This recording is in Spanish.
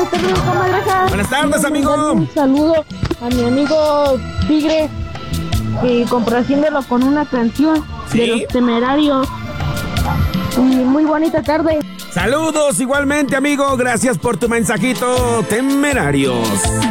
Buenas tardes, comadreja. Buenas tardes, amigo. Un saludo a mi amigo Tigre, complaciéndolo con una canción de Los Temerarios. Y muy bonita tarde. Saludos igualmente, amigo. Gracias por tu mensajito, Temerarios.